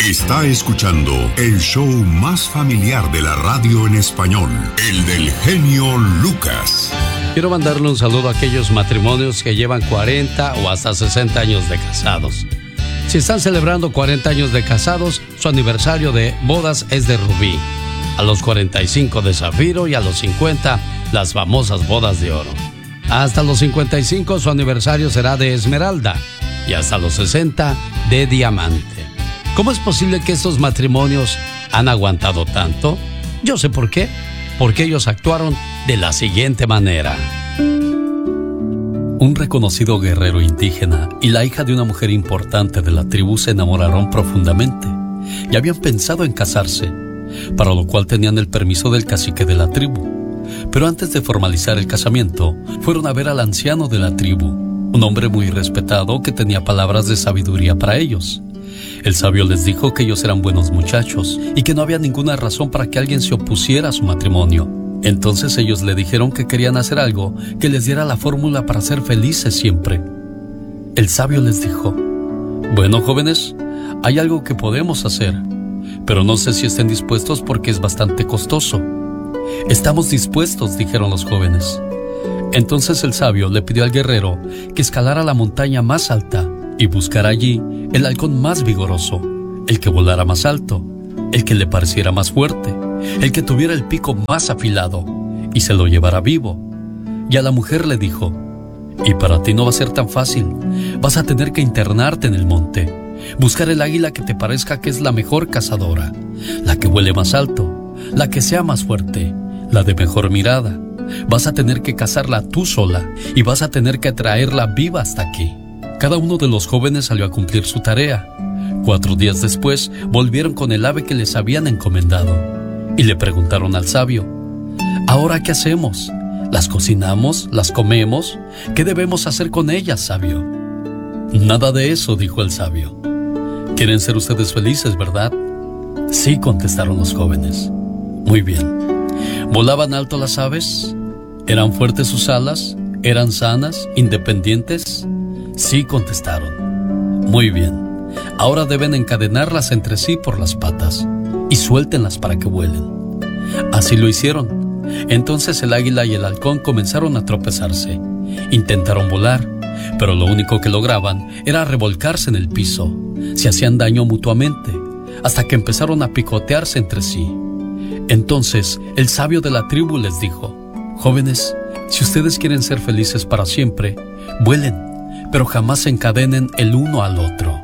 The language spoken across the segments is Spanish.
Está escuchando el show más familiar de la radio en español, el del genio Lucas. Quiero mandarle un saludo a aquellos matrimonios que llevan 40 o hasta 60 años de casados. Si están celebrando 40 años de casados, su aniversario de bodas es de rubí. A los 45 de zafiro y a los 50 las famosas bodas de oro. Hasta los 55 su aniversario será de esmeralda y hasta los 60 de diamante. ¿Cómo es posible que estos matrimonios han aguantado tanto? Yo sé por qué. Porque ellos actuaron de la siguiente manera. Un reconocido guerrero indígena y la hija de una mujer importante de la tribu se enamoraron profundamente y habían pensado en casarse, para lo cual tenían el permiso del cacique de la tribu. Pero antes de formalizar el casamiento, fueron a ver al anciano de la tribu, un hombre muy respetado que tenía palabras de sabiduría para ellos. El sabio les dijo que ellos eran buenos muchachos y que no había ninguna razón para que alguien se opusiera a su matrimonio. Entonces ellos le dijeron que querían hacer algo que les diera la fórmula para ser felices siempre. El sabio les dijo: bueno, jóvenes, hay algo que podemos hacer, pero no sé si estén dispuestos porque es bastante costoso. Estamos dispuestos, dijeron los jóvenes. Entonces el sabio le pidió al guerrero que escalara la montaña más alta y buscara allí el halcón más vigoroso, el que volara más alto, el que le pareciera más fuerte, el que tuviera el pico más afilado, y se lo llevara vivo. Y a la mujer le dijo: y para ti no va a ser tan fácil, vas a tener que internarte en el monte, buscar el águila que te parezca que es la mejor cazadora, la que vuele más alto, la que sea más fuerte, la de mejor mirada. Vas a tener que cazarla tú sola y vas a tener que traerla viva hasta aquí. Cada uno de los jóvenes salió a cumplir su tarea. 4 días después volvieron con el ave que les habían encomendado y le preguntaron al sabio: ¿ahora qué hacemos? ¿Las cocinamos? ¿Las comemos? ¿Qué debemos hacer con ellas, sabio? Nada de eso, dijo el sabio. ¿Quieren ser ustedes felices, verdad? Sí, contestaron los jóvenes. Muy bien. ¿Volaban alto las aves? ¿Eran fuertes sus alas? ¿Eran sanas? ¿Independientes? Sí, contestaron. Muy bien. Ahora deben encadenarlas entre sí por las patas y suéltenlas para que vuelen. Así lo hicieron. Entonces el águila y el halcón comenzaron a tropezarse. Intentaron volar, pero lo único que lograban era revolcarse en el piso. Se hacían daño mutuamente, hasta que empezaron a picotearse entre sí. Entonces el sabio de la tribu les dijo: jóvenes, si ustedes quieren ser felices para siempre, vuelen, pero jamás se encadenen el uno al otro.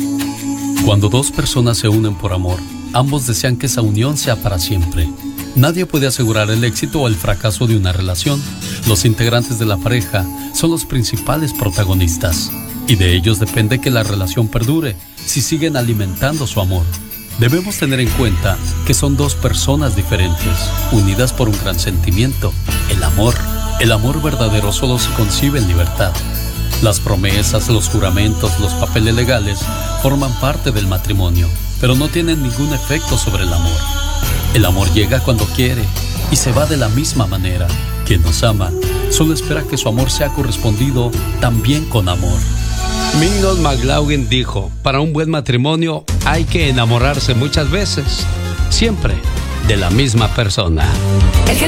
Cuando 2 personas se unen por amor, ambos desean que esa unión sea para siempre. Nadie puede asegurar el éxito o el fracaso de una relación. Los integrantes de la pareja son los principales protagonistas, y de ellos depende que la relación perdure si siguen alimentando su amor. Debemos tener en cuenta que son 2 personas diferentes, unidas por un gran sentimiento, el amor. El amor verdadero solo se concibe en libertad. Las promesas, los juramentos, los papeles legales forman parte del matrimonio, pero no tienen ningún efecto sobre el amor. El amor llega cuando quiere y se va de la misma manera. Quien nos ama solo espera que su amor sea correspondido también con amor. Mingus McLaughlin dijo: para un buen matrimonio hay que enamorarse muchas veces, siempre de la misma persona. El